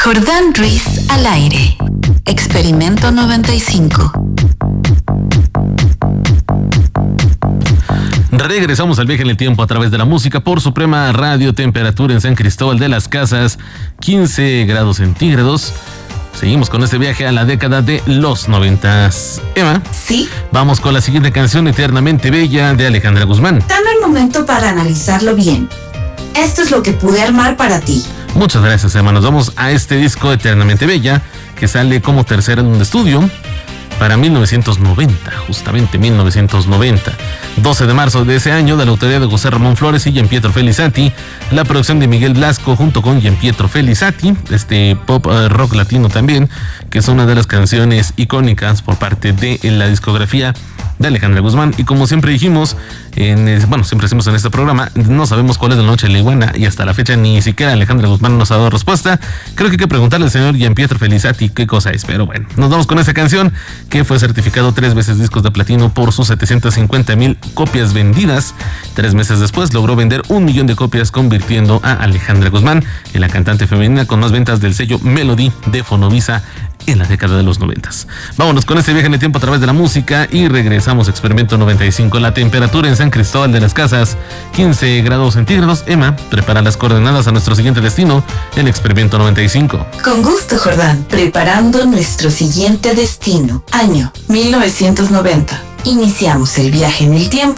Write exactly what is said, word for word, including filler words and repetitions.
Jordán Ruiz al aire. Experimento noventa y cinco. Regresamos al viaje en el tiempo a través de la música por Suprema Radio. Temperatura en San Cristóbal de las Casas, quince grados centígrados. Seguimos con este viaje a la década de los noventas. Emma. Sí. Vamos con la siguiente canción, Eternamente Bella, de Alejandra Guzmán. Dame un momento para analizarlo bien. Esto es lo que pude armar para ti. Muchas gracias, Emma. Nos vamos a este disco Eternamente Bella, que sale como tercer álbum de estudio para mil novecientos noventa, justamente mil novecientos noventa. doce de marzo de ese año, de la autoría de José Ramón Flores y Gianpietro Felizati, la producción de Miguel Blasco junto con Gianpietro Felizati, este pop uh, rock latino también, que es una de las canciones icónicas por parte de la discografía de Alejandra Guzmán. Y como siempre dijimos, en, bueno, siempre decimos en este programa, no sabemos cuál es la noche de la iguana y hasta la fecha ni siquiera Alejandra Guzmán nos ha dado respuesta. Creo que hay que preguntarle al señor Gianpietro Felizati qué cosa es, pero bueno, nos vamos con esa canción que fue certificado tres veces discos de platino por sus setecientas cincuenta mil copias vendidas. Tres meses después logró vender un millón de copias, convirtiendo a Alejandra Guzmán en la cantante femenina con más ventas del sello Melody de Fonovisa en la década de los noventas. Vámonos con este viaje en el tiempo a través de la música y regresamos a Experimento noventa y cinco. La temperatura en San Cristóbal de las Casas, quince grados centígrados. Emma, prepara las coordenadas a nuestro siguiente destino, el Experimento noventa y cinco. Con gusto, Jordán. Preparando nuestro siguiente destino. Año mil novecientos noventa. Iniciamos el viaje en el tiempo